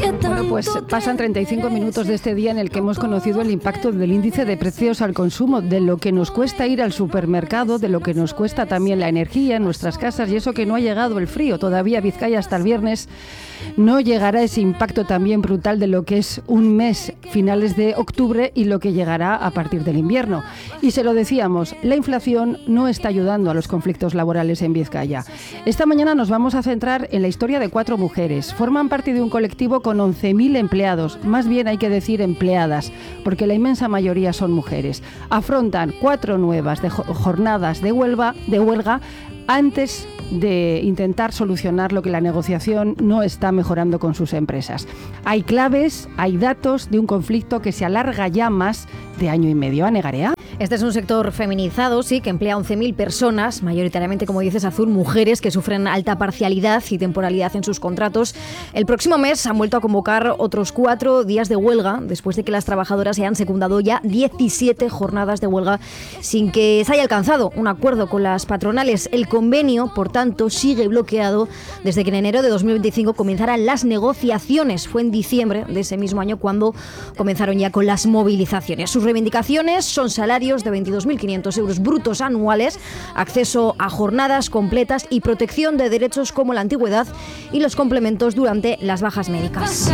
Bueno, pues pasan 35 minutos de este día en el que hemos conocido el impacto del índice de precios al consumo, de lo que nos cuesta ir al supermercado, de lo que nos cuesta también la energía en nuestras casas, y eso que no ha llegado el frío. Todavía Vizcaya hasta el viernes no llegará ese impacto también brutal de lo que es un mes, finales de octubre, y lo que llegará a partir del invierno. Y se lo decíamos, la inflación no está ayudando a los conflictos laborales en Vizcaya. Esta mañana nos vamos a centrar en la historia de 4 mujeres. Forman parte de un colectivo con 11.000 empleados, más bien hay que decir empleadas, porque la inmensa mayoría son mujeres. Afrontan 4 nuevas jornadas de huelga antes de intentar solucionar lo que la negociación no está mejorando con sus empresas. Hay claves, hay datos de un conflicto que se alarga ya más de año y medio. Ane Garea. Este es un sector feminizado, sí, que emplea 11.000 personas, mayoritariamente, como dices, Azul, mujeres que sufren alta parcialidad y temporalidad en sus contratos. El próximo mes han vuelto a convocar otros 4 días de huelga, después de que las trabajadoras se han secundado ya 17 jornadas de huelga sin que se haya alcanzado un acuerdo con las patronales. El convenio, por tanto, sigue bloqueado desde que en enero de 2025 comenzaran las negociaciones. Fue en diciembre de ese mismo año cuando comenzaron ya con las movilizaciones. Sus reivindicaciones son salarios de 22.500 euros brutos anuales, acceso a jornadas completas y protección de derechos como la antigüedad y los complementos durante las bajas médicas.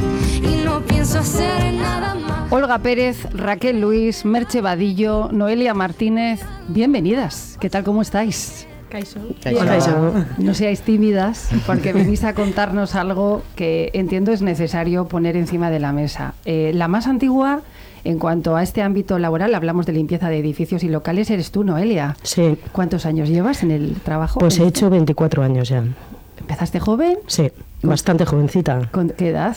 Olga Pérez, Raquel Luis, Merche Vadillo, Noelia Martínez, bienvenidas. ¿Qué tal, cómo estáis? Hola. No seáis tímidas, porque venís a contarnos algo que entiendo es necesario poner encima de la mesa. La más antigua en cuanto a este ámbito laboral, hablamos de limpieza de edificios y locales, eres tú, Noelia. Sí. ¿Cuántos años llevas en el trabajo? Pues he hecho 24 años ya. ¿Empezaste joven? Sí, bastante jovencita. ¿Con qué edad?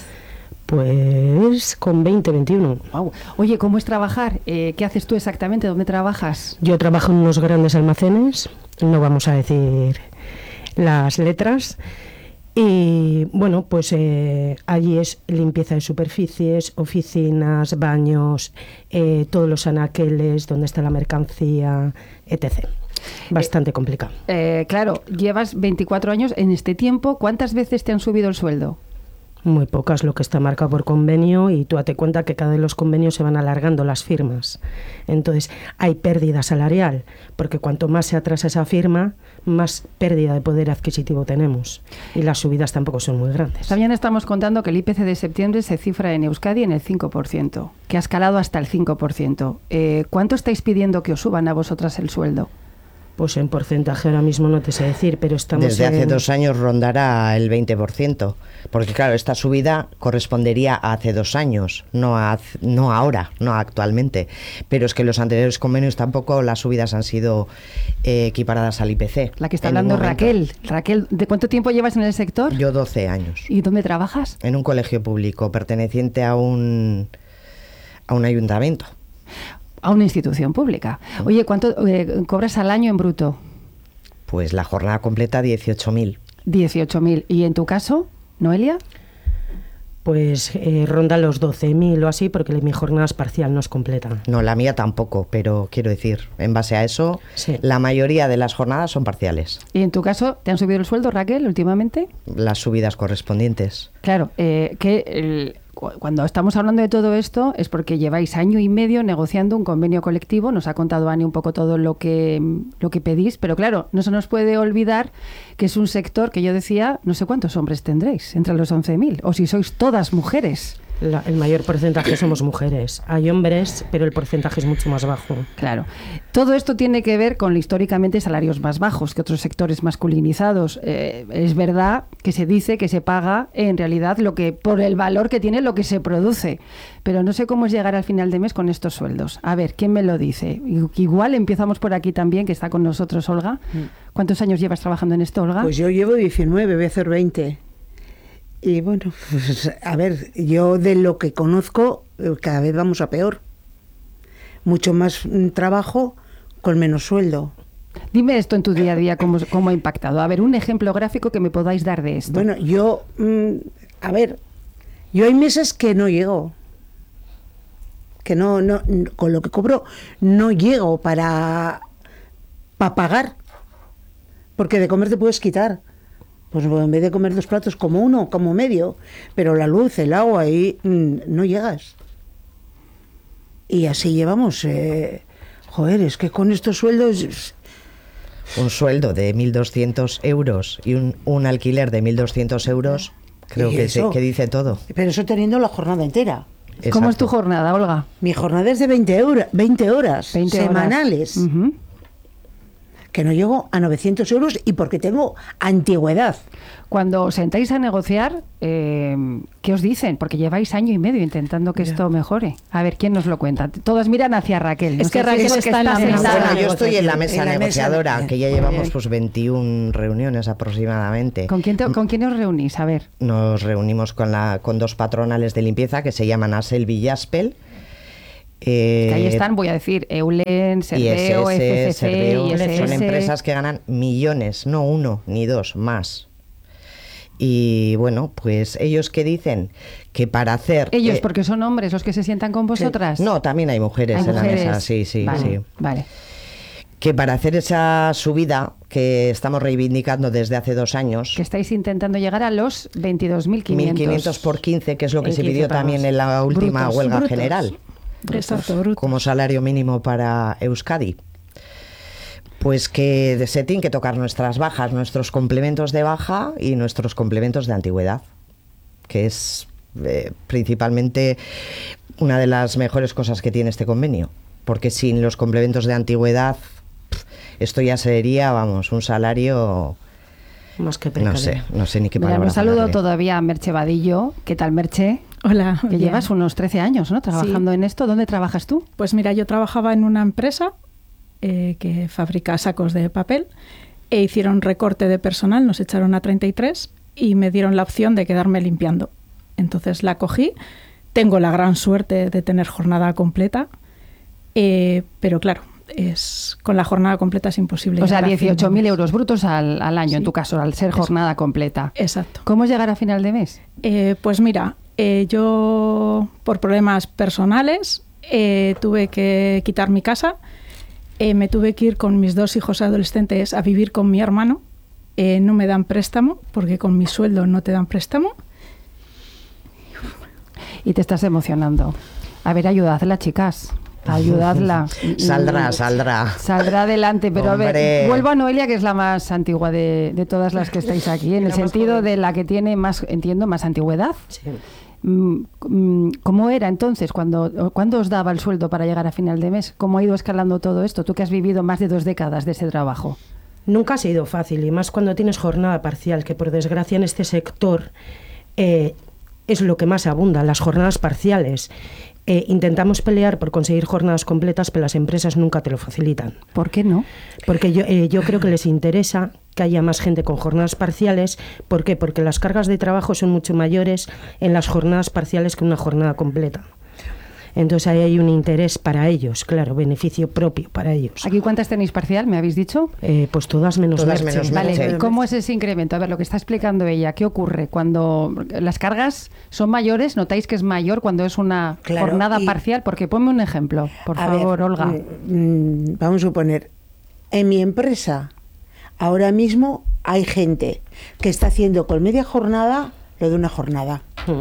Pues con 20, 21. Wow. Oye, ¿cómo es trabajar? ¿Qué haces tú exactamente? ¿Dónde trabajas? Yo trabajo en unos grandes almacenes, no vamos a decir las letras. Y bueno, pues allí es limpieza de superficies, oficinas, baños, todos los anaqueles, donde está la mercancía, etc. Bastante complicado. Claro, llevas 24 años. En este tiempo, ¿cuántas veces te han subido el sueldo? Muy pocas, lo que está marcado por convenio, y tú date cuenta que cada vez los convenios se van alargando las firmas. Entonces hay pérdida salarial, porque cuanto más se atrasa esa firma, más pérdida de poder adquisitivo tenemos. Y las subidas tampoco son muy grandes. También estamos contando que el IPC de septiembre se cifra en Euskadi en el 5%, que ha escalado hasta el 5%. ¿Cuánto estáis pidiendo que os suban a vosotras el sueldo? Pues en porcentaje ahora mismo no te sé decir, pero estamos desde hace 2 años rondará el 20%, porque claro, esta subida correspondería a hace 2 años, no ahora, no actualmente, pero es que los anteriores convenios tampoco las subidas han sido equiparadas al IPC. La que está hablando Raquel. Raquel, ¿de cuánto tiempo llevas en el sector? Yo 12 años. ¿Y dónde trabajas? En un colegio público perteneciente a un ayuntamiento. A una institución pública. Oye, ¿cuánto cobras al año en bruto? Pues la jornada completa 18.000. 18.000. ¿Y en tu caso, Noelia? Pues ronda los 12.000 o así, porque mi jornada es parcial, no es completa. No, la mía tampoco, pero quiero decir, en base a eso, sí, la mayoría de las jornadas son parciales. ¿Y en tu caso, te han subido el sueldo, Raquel, últimamente? Las subidas correspondientes. Claro, cuando estamos hablando de todo esto es porque lleváis año y medio negociando un convenio colectivo. Nos ha contado Ani un poco todo lo que pedís, pero claro, no se nos puede olvidar que es un sector que yo decía, no sé cuántos hombres tendréis entre los 11.000, o si sois todas mujeres. El mayor porcentaje somos mujeres. Hay hombres, pero el porcentaje es mucho más bajo. Claro. Todo esto tiene que ver con históricamente salarios más bajos que otros sectores masculinizados. Es verdad que se dice que se paga en realidad por el valor que tiene lo que se produce. Pero no sé cómo es llegar al final de mes con estos sueldos. A ver, ¿quién me lo dice? Igual empezamos por aquí también, que está con nosotros Olga. ¿Cuántos años llevas trabajando en esto, Olga? Pues yo llevo 19, voy a hacer 20. Y bueno, pues a ver, yo de lo que conozco, cada vez vamos a peor. Mucho más trabajo con menos sueldo. Dime esto en tu día a día, cómo ha impactado. A ver, un ejemplo gráfico que me podáis dar de esto. Bueno, yo hay meses que no llego. Que no, con lo que cobro no llego para pagar. Porque de comer te puedes quitar. Pues en vez de comer 2 platos, como uno, como medio. Pero la luz, el agua, ahí no llegas. Y así llevamos... joder, es que con estos sueldos... Un sueldo de 1.200 euros y un alquiler de 1.200 euros, creo que dice todo. Pero eso teniendo la jornada entera. ¿Cómo es Exacto. tu jornada, Olga? Mi jornada es de 20 horas 20 semanales. Ujú. Que no llego a 900 euros y porque tengo antigüedad. Cuando os sentáis a negociar, ¿qué os dicen? Porque lleváis año y medio intentando que esto mejore. A ver, ¿quién nos lo cuenta? Todas miran hacia Raquel. Es que sé si Raquel porque está en la mesa. sentada. Bueno, yo estoy en la mesa En la mesa. negociadora, que ya llevamos Bien. pues 21 reuniones aproximadamente. ¿Con quién os reunís? A ver. Nos reunimos con 2 patronales de limpieza que se llaman Asel Villaspel. Que ahí están, voy a decir, Eulen, Serveo, FCC, Serveo, ISS. son empresas que ganan millones, no 1 ni 2, más. Y bueno, pues ellos que dicen que para hacer... Ellos, porque son hombres los que se sientan con vosotras. No, también hay mujeres Hay en mujeres. la mesa, sí, Vale, sí. Vale. Que para hacer esa subida que estamos reivindicando desde hace 2 años... Que estáis intentando llegar a los 22.500. 1.500 por 15, que es lo que En se 15 pidió pagos. también en la última Brutos, huelga brutos. general, Exacto, bruto. como salario mínimo para Euskadi. Pues que se tienen que tocar nuestras bajas, nuestros complementos de baja y nuestros complementos de antigüedad, que es principalmente una de las mejores cosas que tiene este convenio, porque sin los complementos de antigüedad esto ya sería, vamos, un salario... Más que precario. No sé ni qué Mira, palabra no saludo ponerle. todavía a Merche Vadillo. ¿Qué tal, Merche? Hola. Que bien. llevas unos 13 años, ¿no? Trabajando en esto. ¿Dónde trabajas tú? Pues mira, yo trabajaba en una empresa que fabrica sacos de papel e hicieron recorte de personal, nos echaron a 33 y me dieron la opción de quedarme limpiando. Entonces la cogí. Tengo la gran suerte de tener jornada completa, pero claro, con la jornada completa es imposible. O sea, llegar a fin de 18.000 mes. euros brutos al año, Sí. en tu caso, al ser jornada completa. Exacto. ¿Cómo es llegar a final de mes? Pues mira, yo por problemas personales tuve que quitar mi casa, me tuve que ir con mis 2 hijos adolescentes a vivir con mi hermano, no me dan préstamo porque con mi sueldo no te dan préstamo. Y te estás emocionando. A ver, ayudadla, chicas. Ayudadla. Saldrá. Saldrá adelante, pero a ver, Hombre. vuelvo a Noelia, que es la más antigua de todas las que estáis aquí, en el sentido de la que tiene más, entiendo, más antigüedad. Sí. ¿Cómo era entonces? ¿Cuándo os daba el sueldo para llegar a final de mes? ¿Cómo ha ido escalando todo esto? Tú que has vivido más de 2 décadas de ese trabajo. Nunca ha sido fácil, y más cuando tienes jornada parcial, que por desgracia en este sector es lo que más abunda, las jornadas parciales. Intentamos pelear por conseguir jornadas completas, pero las empresas nunca te lo facilitan. ¿Por qué no? Porque yo creo que les interesa que haya más gente con jornadas parciales. ¿Por qué? Porque las cargas de trabajo son mucho mayores en las jornadas parciales que en una jornada completa. Entonces ahí hay un interés para ellos, claro, beneficio propio para ellos. ¿Aquí cuántas tenéis parcial, me habéis dicho? Pues todas menos Todas Merche. menos Vale, Merche. ¿cómo es ese incremento? A ver, lo que está explicando ella, ¿qué ocurre? Cuando las cargas son mayores, ¿notáis que es mayor cuando es una Claro, jornada y- parcial? Porque ponme un ejemplo, por A favor, ver, Olga. Vamos a suponer, en mi empresa ahora mismo hay gente que está haciendo con media jornada lo de una jornada.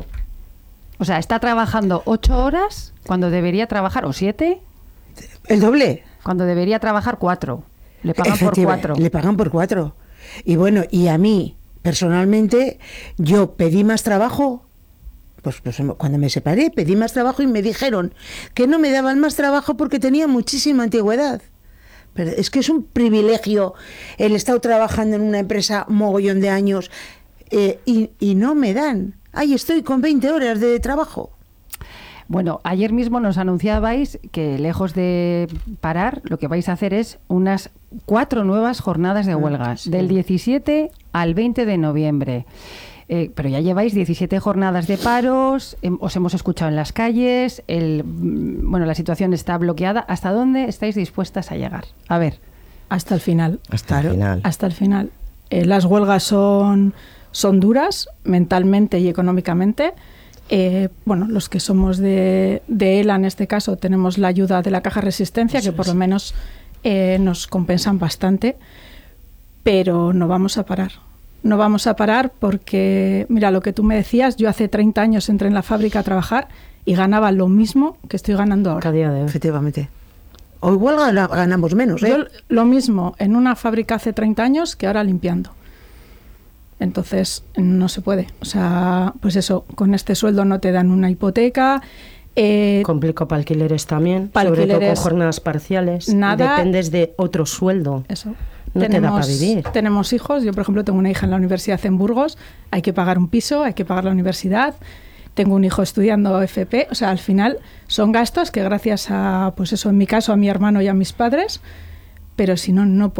O sea, está trabajando 8 horas cuando debería trabajar, o 7, El doble. cuando debería trabajar 4. Le pagan por Efectivamente, 4. Le pagan por 4. Y bueno, y a mí, personalmente, yo pedí más trabajo. Pues cuando me separé, pedí más trabajo y me dijeron que no me daban más trabajo porque tenía muchísima antigüedad. Pero es que es un privilegio el estar trabajando en una empresa mogollón de años y no me dan. Ahí estoy con 20 horas de trabajo. Bueno, ayer mismo nos anunciabais que lejos de parar, lo que vais a hacer es unas 4 nuevas jornadas de huelgas, del 17 al 20 de noviembre. Pero ya lleváis 17 jornadas de paros, os hemos escuchado en las calles, bueno, la situación está bloqueada. ¿Hasta dónde estáis dispuestas a llegar? A ver. Hasta el final. Hasta el final. Hasta el final. Las huelgas son duras mentalmente y económicamente. Bueno, los que somos de ELA en este caso tenemos la ayuda de la Caja Resistencia, que por lo menos nos compensan bastante, pero no vamos a parar. no vamos a parar porque, mira, lo que tú me decías, yo hace 30 años entré en la fábrica a trabajar y ganaba lo mismo que estoy ganando ahora. Cada día de hoy. Efectivamente. O igual ganamos menos, ¿eh? Yo lo mismo en una fábrica hace 30 años que ahora limpiando. Entonces, no se puede. O sea, pues eso, con este sueldo no te dan una hipoteca. Complicado para alquileres también, para sobre todo alquileres, con jornadas parciales. Nada. Dependes de otro sueldo. Eso. No te da para vivir. Tenemos hijos. Yo, por ejemplo, tengo una hija en la universidad en Burgos. Hay que pagar un piso, hay que pagar la universidad. Tengo un hijo estudiando FP, o sea, al final son gastos que gracias a, pues eso, en mi caso, a mi hermano y a mis padres, pero si no, no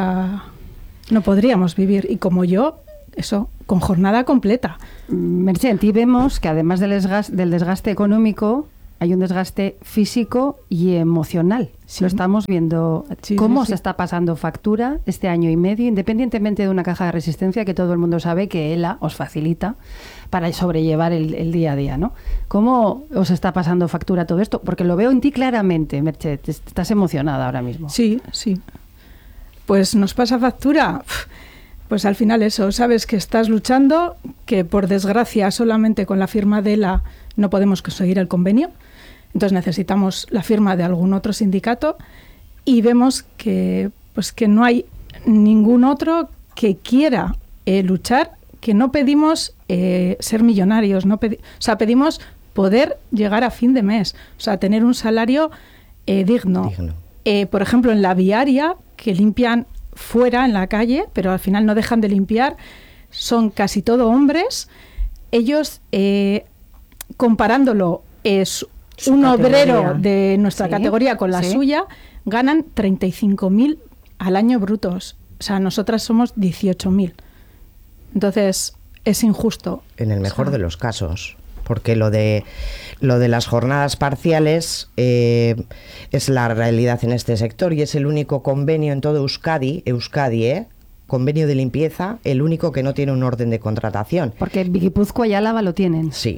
podríamos vivir. Y como yo, eso, con jornada completa. Merche, en ti vemos que además del desgaste económico, hay un desgaste físico y emocional. Sí. Lo estamos viendo. Sí, cómo sí. se está pasando factura este año y medio, independientemente de una caja de resistencia que todo el mundo sabe que ELA os facilita para sobrellevar el día a día, ¿no? ¿Cómo os está pasando factura todo esto? Porque lo veo en ti claramente, Merche. Estás emocionada ahora mismo. Sí, sí. Pues nos pasa factura. Pues al final eso, sabes que estás luchando, que por desgracia solamente con la firma de ELA no podemos conseguir el convenio. Entonces necesitamos la firma de algún otro sindicato y vemos que, pues que no hay ningún otro que quiera luchar, que no pedimos ser millonarios, o sea, pedimos poder llegar a fin de mes, o sea, tener un salario digno. Por ejemplo, en la viaria, que limpian fuera, en la calle, pero al final no dejan de limpiar, son casi todo hombres. Ellos, comparándolo, es un obrero de nuestra categoría con la suya, ganan 35.000 al año brutos. O sea, nosotras somos 18.000. Entonces, es injusto. En el mejor de los casos. Porque lo de las jornadas parciales es la realidad en este sector y es el único convenio en todo Euskadi, convenio de limpieza, el único que no tiene un orden de contratación. Porque Guipúzcoa y Álava lo tienen. Sí.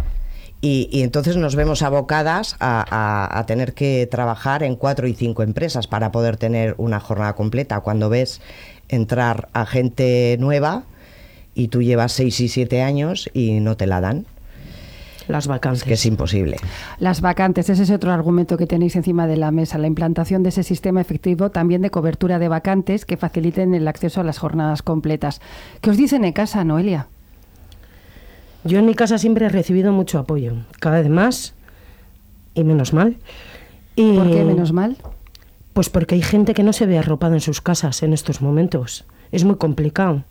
Y entonces nos vemos abocadas a tener que trabajar en 4 y 5 empresas para poder tener una jornada completa. Cuando ves entrar a gente nueva y tú llevas 6 y 7 años y no te la dan. Las vacantes. Es que es imposible. Las vacantes, ese es otro argumento que tenéis encima de la mesa, la implantación de ese sistema efectivo también de cobertura de vacantes que faciliten el acceso a las jornadas completas. ¿Qué os dicen en casa, Noelia? Yo en mi casa siempre he recibido mucho apoyo, cada vez más y menos mal. Y ¿por qué menos mal? Pues porque hay gente que no se ve arropada en sus casas en estos momentos. Es muy complicado.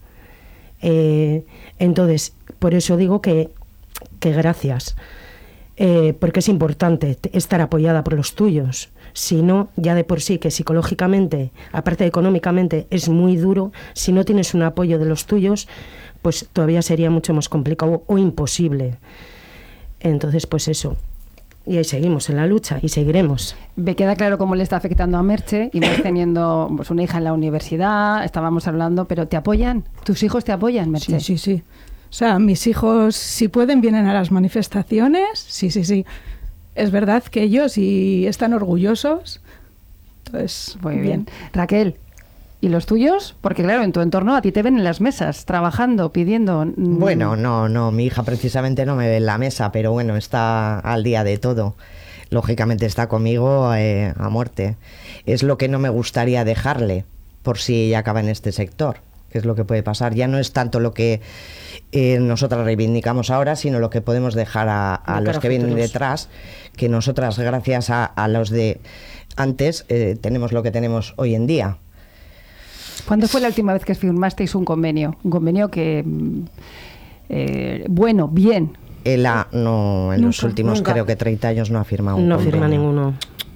Entonces, por eso digo que gracias, porque es importante estar apoyada por los tuyos. Si no, ya de por sí que psicológicamente, aparte de económicamente, es muy duro. Si no tienes un apoyo de los tuyos, pues todavía sería mucho más complicado o imposible. Entonces, pues eso. Y ahí seguimos en la lucha y seguiremos. Me queda claro cómo le está afectando a Merche y vas teniendo pues, una hija en la universidad, estábamos hablando, pero ¿te apoyan? ¿Tus hijos te apoyan, Merche? Sí, sí, sí. O sea, mis hijos, si pueden, vienen a las manifestaciones. Sí, sí, sí. Es verdad que ellos y están orgullosos. Entonces, muy bien. Raquel, ¿y los tuyos? Porque claro, en tu entorno a ti te ven en las mesas, trabajando, pidiendo. Bueno, no, mi hija precisamente no me ve en la mesa, pero bueno, está al día de todo. Lógicamente está conmigo a muerte. Es lo que no me gustaría dejarle, por si ella acaba en este sector, que es lo que puede pasar. Ya no es tanto lo que nosotras reivindicamos ahora, sino lo que podemos dejar a los que vienen detrás, que nosotras, gracias a los de antes, tenemos lo que tenemos hoy en día. ¿Cuándo fue la última vez que firmasteis un convenio? Un convenio que, bueno, bien. ELA no, en los últimos creo que 30 años no ha firmado un convenio. No firma ninguno.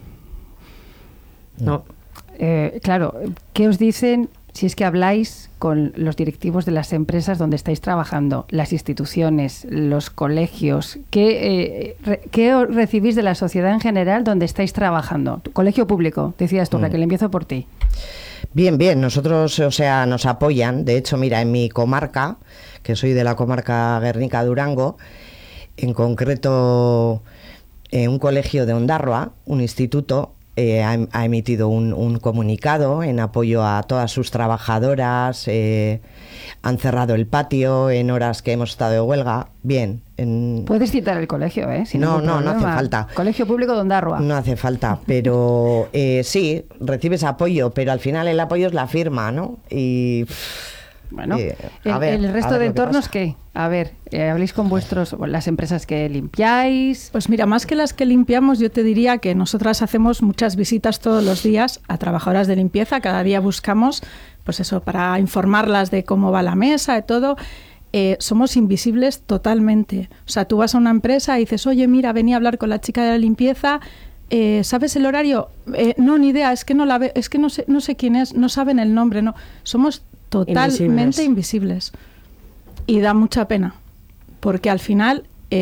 No. Claro, ¿qué os dicen si es que habláis con los directivos de las empresas donde estáis trabajando, las instituciones, los colegios? ¿Qué recibís de la sociedad en general donde estáis trabajando? Colegio público, decías tú, Raquel, empiezo por ti. Bien, nosotros, o sea, nos apoyan. De hecho, mira, en mi comarca, que soy de la comarca Guernica-Durango, en concreto un colegio de Ondarroa, un instituto, ha emitido un comunicado en apoyo a todas sus trabajadoras, han cerrado el patio en horas que hemos estado de huelga. Bien. Puedes citar el colegio, sin no ningún problema. hace falta. Colegio Público de Ondarroa. No hace falta, pero sí, recibes apoyo, pero al final el apoyo es la firma, ¿no? Y... Bueno, el resto de entornos, ¿qué? A ver, habléis con las empresas que limpiáis. Pues mira, más que las que limpiamos, yo te diría que nosotras hacemos muchas visitas todos los días a trabajadoras de limpieza. Cada día buscamos, pues eso, para informarlas de cómo va la mesa, de todo. Somos invisibles totalmente. O sea, tú vas a una empresa y dices, oye, mira, venía a hablar con la chica de la limpieza. ¿Sabes el horario? No, ni idea, es que no la veo, es que no sé quién es, no saben el nombre, no. Somos totalmente invisibles. Y da mucha pena, porque al final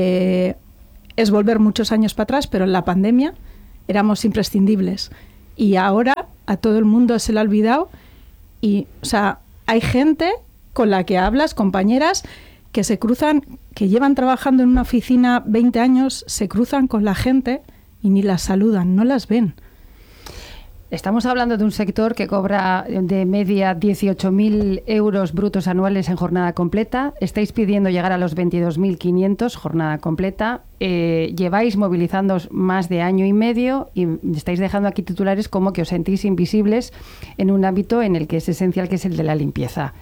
es volver muchos años para atrás, pero en la pandemia éramos imprescindibles. Y ahora a todo el mundo se le ha olvidado. Y, o sea, hay gente con la que hablas, compañeras, que se cruzan, que llevan trabajando en una oficina 20 años, se cruzan con la gente y ni las saludan, no las ven. Estamos hablando de un sector que cobra de media 18.000 euros brutos anuales en jornada completa. Estáis pidiendo llegar a los 22.500 jornada completa. Lleváis movilizándoos más de año y medio y estáis dejando aquí titulares como que os sentís invisibles en un ámbito en el que es esencial, que es el de la limpieza.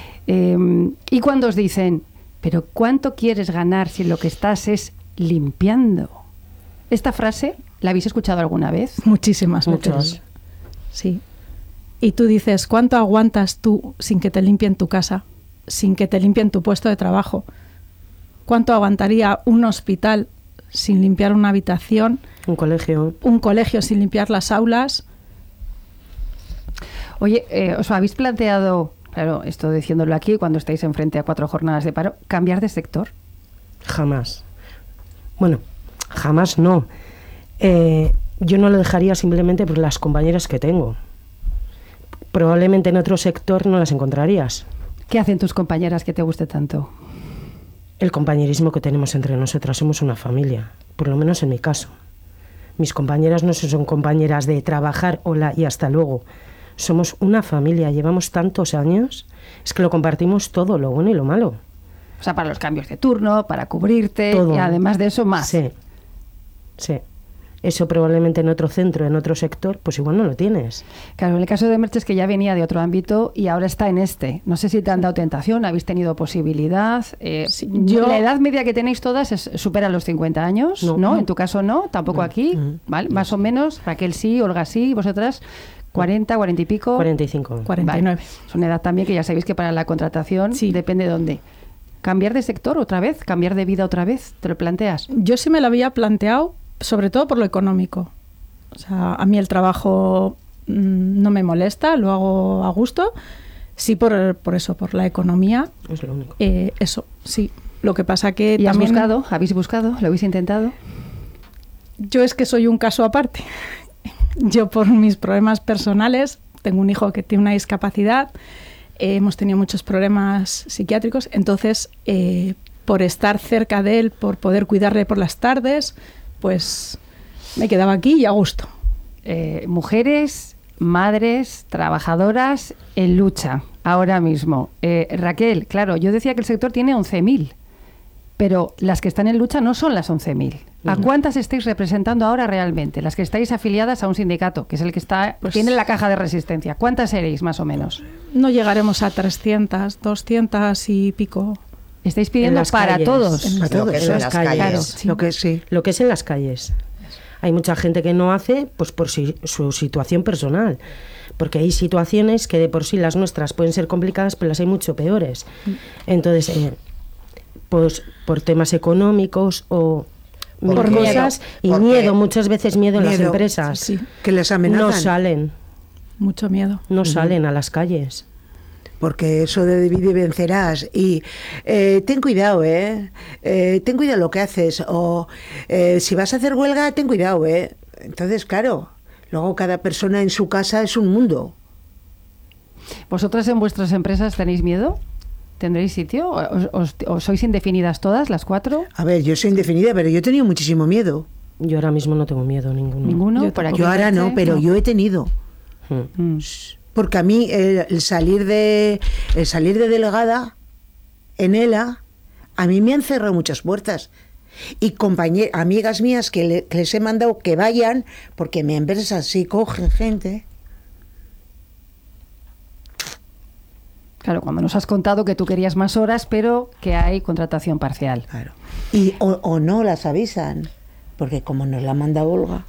Y cuando os dicen, ¿pero cuánto quieres ganar si lo que estás es limpiando? ¿Esta frase la habéis escuchado alguna vez? Muchísimas veces. Sí. Y tú dices, ¿cuánto aguantas tú sin que te limpien tu casa? Sin que te limpien tu puesto de trabajo. ¿Cuánto aguantaría un hospital sin limpiar una habitación? Un colegio. Un colegio sin limpiar las aulas. Oye, ¿os habéis planteado, claro, esto diciéndolo aquí, cuando estáis enfrente a 4 jornadas de paro, cambiar de sector? Jamás. Bueno, jamás no. Yo no lo dejaría simplemente por las compañeras que tengo. Probablemente en otro sector no las encontrarías. ¿Qué hacen tus compañeras que te guste tanto? El compañerismo que tenemos entre nosotras. Somos una familia, por lo menos en mi caso. Mis compañeras no son compañeras de trabajar, hola y hasta luego. Somos una familia, llevamos tantos años, es que lo compartimos todo, lo bueno y lo malo. O sea, para los cambios de turno, para cubrirte, todo. Y además de eso más. Sí. Eso probablemente en otro centro, en otro sector, pues igual no lo tienes. Claro, en el caso de Merche es que ya venía de otro ámbito y ahora está en este. No sé si te han dado tentación, habéis tenido posibilidad. Sí, la edad media que tenéis todas supera los 50 años, ¿no? En tu caso no, tampoco aquí, ¿vale? Más o menos, Raquel sí, Olga sí, vosotras 40, 40 y pico. 45. 49. Vale. Es una edad también que ya sabéis que para la contratación depende de dónde. ¿Cambiar de sector otra vez? ¿Cambiar de vida otra vez? ¿Te lo planteas? Yo sí me lo había planteado, sobre todo por lo económico. O sea, a mí el trabajo no me molesta, lo hago a gusto. Sí, por eso, por la economía. Es lo único. Eso, sí. Lo que pasa que ¿Y también... ¿Habéis buscado? ¿Lo habéis intentado? Yo es que soy un caso aparte. Yo por mis problemas personales, tengo un hijo que tiene una discapacidad, hemos tenido muchos problemas psiquiátricos, entonces por estar cerca de él, por poder cuidarle por las tardes, pues me quedaba aquí y a gusto. Mujeres, madres, trabajadoras en lucha ahora mismo. Raquel, claro, yo decía que el sector tiene 11.000, pero las que están en lucha no son las 11.000. ¿A cuántas estáis representando ahora realmente? Las que estáis afiliadas a un sindicato, que es el que tiene la caja de resistencia. ¿Cuántas seréis más o menos? No llegaremos a 300, 200 y pico. Estáis pidiendo para calles, todos. En las calles. Claro, sí. Lo que es en las calles. Hay mucha gente que no hace pues por su situación personal. Porque hay situaciones que de por sí las nuestras pueden ser complicadas, pero las hay mucho peores. Entonces, pues por temas económicos o por cosas y miedo, muchas veces miedo en las empresas. Sí. Que les amenazan. No salen. Mucho miedo. No salen a las calles. Porque eso de divide y vencerás y ten cuidado, ten cuidado lo que haces, o si vas a hacer huelga, ten cuidado, Entonces, claro, luego cada persona en su casa es un mundo. ¿Vosotras en vuestras empresas tenéis miedo? ¿Tendréis sitio? ¿O sois indefinidas todas, las 4? A ver, yo soy indefinida, pero yo he tenido muchísimo miedo. Yo ahora mismo no tengo miedo ninguno. ¿Ninguno? Yo Por aquí Yo ahora no, pero yo he tenido. Mm. Porque a mí el salir de delegada en ELA, a mí me han cerrado muchas puertas. Y amigas mías que les he mandado que vayan, porque mi empresa sí cogen gente. Claro, cuando nos has contado que tú querías más horas, pero que hay contratación parcial. Claro. Y o no las porque como nos la manda Olga.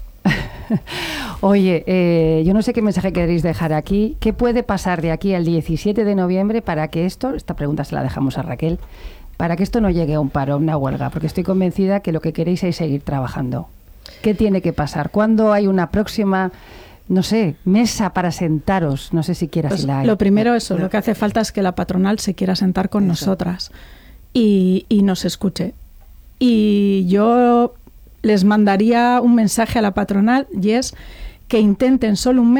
Oye, yo no sé qué mensaje queréis dejar aquí. ¿Qué puede pasar de aquí al 17 de noviembre para que esta pregunta se la dejamos a Raquel, para que esto no llegue a un paro, a una huelga? Porque estoy convencida que lo que queréis es seguir trabajando. ¿Qué tiene que pasar? ¿Cuándo hay una próxima, no sé, mesa para sentaros? No sé siquiera si la hay. Lo primero lo que hace falta es que la patronal se quiera sentar con nosotras y nos escuche. Y yo les mandaría un mensaje a la patronal y es que intenten solo un mes